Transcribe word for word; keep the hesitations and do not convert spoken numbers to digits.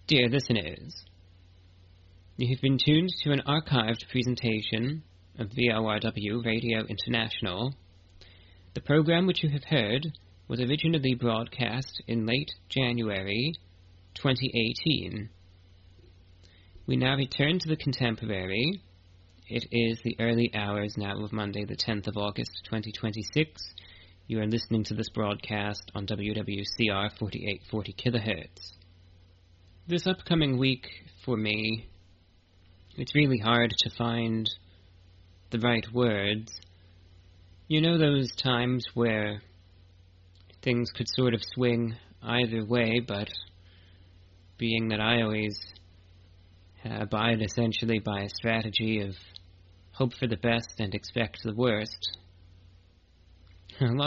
Dear listeners, you have been tuned to an archived presentation of V O R W Radio International. The program which you have heard was originally broadcast in late January twenty eighteen. We now return to the contemporary. It is the early hours now of Monday, the tenth of August, twenty twenty-six. You are listening to this broadcast on W W C R forty-eight forty kilohertz. This upcoming week, for me, it's really hard to find the right words. You know those times where things could sort of swing either way, but being that I always abide essentially by a strategy of hope for the best and expect the worst, a lot